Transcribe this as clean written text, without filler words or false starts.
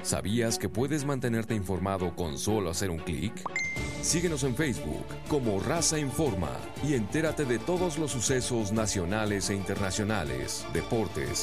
¿Sabías que puedes mantenerte informado con solo hacer un clic? Síguenos en Facebook como Raza Informa y entérate de todos los sucesos nacionales e internacionales, deportes,